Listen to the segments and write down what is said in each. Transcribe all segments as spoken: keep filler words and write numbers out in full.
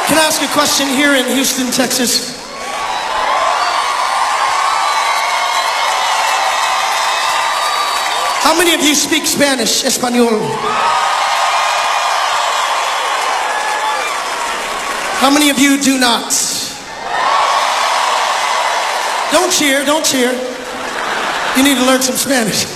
Can I ask a question here in Houston, Texas? How many of you speak Spanish, Espanol? How many of you do not? Don't cheer, don't cheer. You need to learn some Spanish.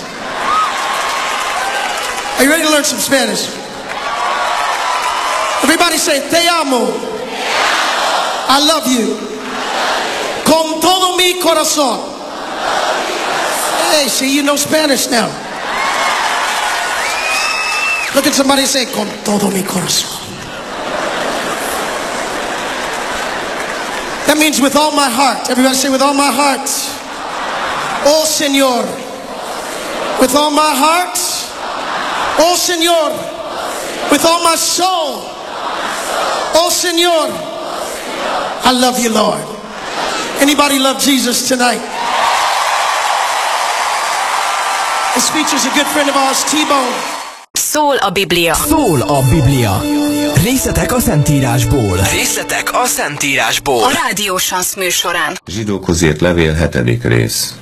Are you ready to learn some Spanish? Everybody say, te amo. I love you. Con todo mi corazón. Hey, see, you know Spanish now. Look at somebody and say, con todo mi corazón. That means with all my heart. Everybody say, with all my heart. Oh, Señor. With all my heart. Oh, Señor. With all my soul. Oh, Señor. I love you, Lord. Anybody love Jesus tonight? This features a good friend of ours, T-Bone. Szól a Biblia. Szól a Biblia. Részletek a Szentírásból. Részletek a Szentírásból. A Rádió Sansz műsorán. Zsidókhoz írt levél hetedik rész.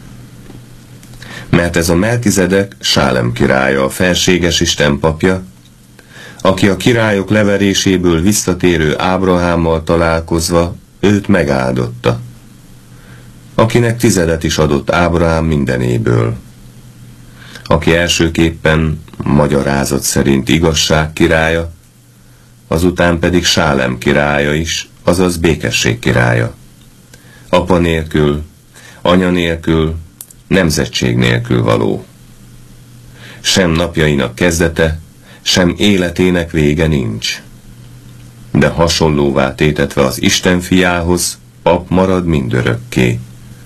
Mert ez a Melkizedek Sálem királya, a felséges Isten papja, aki a királyok leveréséből visszatérő Ábrahámmal találkozva őt megáldotta, akinek tizedet is adott Ábrahám mindenéből, aki elsőképpen magyarázat szerint igazság királya, azután pedig Sálem királya is, azaz békesség királya. Apa nélkül, anya nélkül, nemzetség nélkül való. Sem napjainak kezdete, sem életének vége nincs. De hasonlóvá tétetve az Isten fiához, pap marad mindörökké.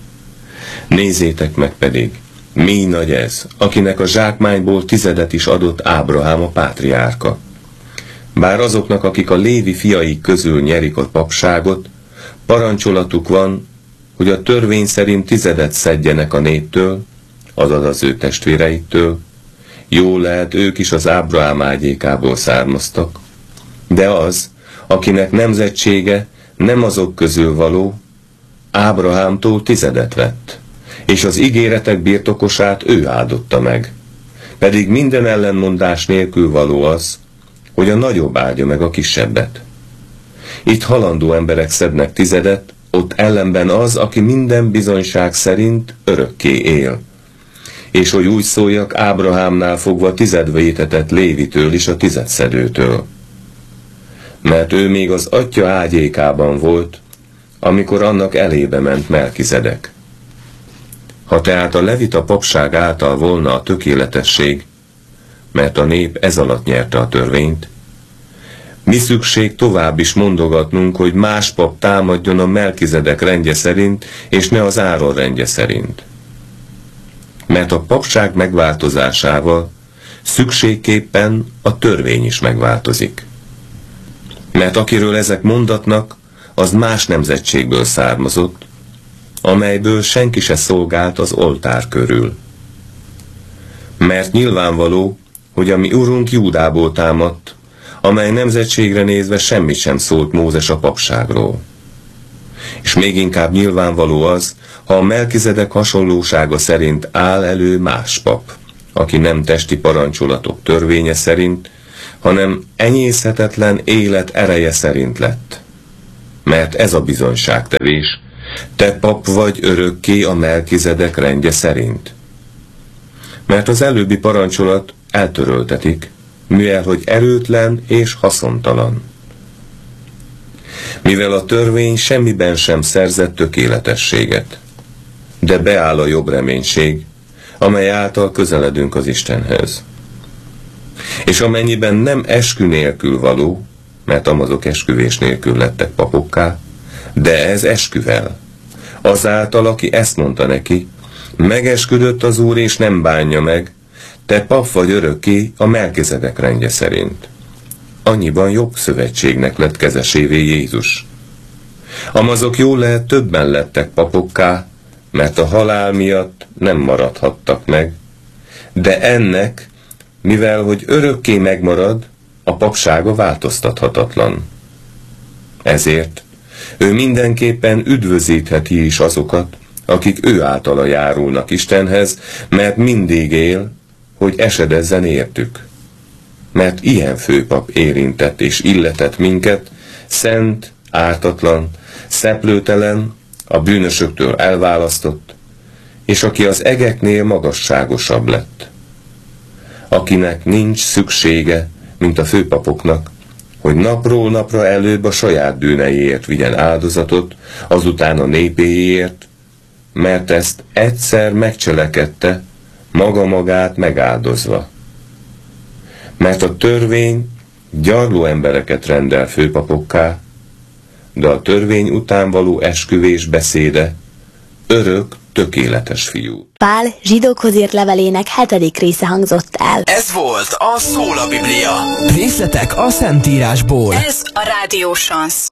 Nézzétek meg pedig, mi nagy ez, akinek a zsákmányból tizedet is adott Ábrahám a pátriárka. Bár azoknak, akik a Lévi fiai közül nyerik a papságot, parancsolatuk van, hogy a törvény szerint tizedet szedjenek a néptől, azaz az ő testvéreittől. Jól lehet, ők is az Ábrahám ágyékából származtak, de az, akinek nemzetsége nem azok közül való, Ábrahámtól tizedet vett, és az ígéretek birtokosát ő áldotta meg. Pedig minden ellenmondás nélkül való az, hogy a nagyobb áldja meg a kisebbet. Itt halandó emberek szednek tizedet, ott ellenben az, aki minden bizonyság szerint örökké él. És hogy úgy szóljak, Ábrahámnál fogva tizedve étetett Lévitől is a tizedszedőtől. Mert ő még az atya ágyékában volt, amikor annak elébe ment Melkizedek. Ha tehát a levita papság által volna a tökéletesség, mert a nép ez alatt nyerte a törvényt, mi szükség tovább is mondogatnunk, hogy más pap támadjon a Melkizedek rendje szerint, és ne az Áron rendje szerint. Mert a papság megváltozásával szükségképpen a törvény is megváltozik. Mert akiről ezek mondatnak, az más nemzetségből származott, amelyből senki se szolgált az oltár körül. Mert nyilvánvaló, hogy a mi urunk Júdából támadt, amely nemzetségre nézve semmit sem szólt Mózes a papságról. És még inkább nyilvánvaló az, ha a Melkizedek hasonlósága szerint áll elő más pap, aki nem testi parancsolatok törvénye szerint, hanem enyészhetetlen élet ereje szerint lett. Mert ez a bizonyságtevés, te pap vagy örökké a Melkizedek rendje szerint. Mert az előbbi parancsolat eltöröltetik, mivel hogy erőtlen és haszontalan. Mivel a törvény semmiben sem szerzett tökéletességet, de beáll a jobb reménység, amely által közeledünk az Istenhez. És amennyiben nem eskü nélkül való, mert amazok esküvés nélkül lettek papokká, de ez esküvel. Azáltal, aki ezt mondta neki, megesküdött az Úr és nem bánja meg, te pap vagy örökké a Melkizedek rendje szerint. Annyiban jobb szövetségnek lett kezesévé Jézus. Amazok jól lehet többen lettek papokká, mert a halál miatt nem maradhattak meg, de ennek, mivel hogy örökké megmarad, a papsága változtathatatlan. Ezért ő mindenképpen üdvözítheti is azokat, akik ő általa járulnak Istenhez, mert mindig él, hogy esedezzen értük. Mert ilyen főpap érintett és illetett minket, szent, ártatlan, szeplőtelen, a bűnösöktől elválasztott, és aki az egeknél magasságosabb lett. Akinek nincs szüksége, mint a főpapoknak, hogy napról napra előbb a saját bűneiért vigyen áldozatot, azután a népéért, mert ezt egyszer megcselekedte, maga magát megáldozva. Mert a törvény gyarló embereket rendel főpapokká, de a törvény után való esküvés beszéde örök, tökéletes fiú. Pál zsidókhoz írt levelének hetedik része hangzott el. Ez volt a Szól a Biblia. Részletek a Szentírásból. Ez a Rádió Chance.